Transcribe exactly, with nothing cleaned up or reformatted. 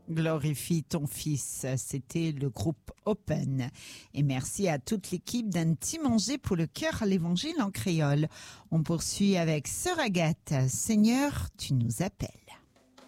Glorifie ton Fils. C'était le groupe Open. Et merci à toute l'équipe d'un petit manger pour le cœur à l'évangile en créole. On poursuit avec Sœur Agathe. Seigneur, tu nous appelles.